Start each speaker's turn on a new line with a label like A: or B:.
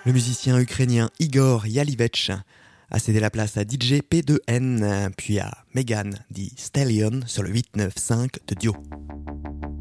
A: Le musicien ukrainien Igor Yalivech a cédé la place à DJ P2N, puis à Megan Thee Stallion sur le 8-9-5 de Dio.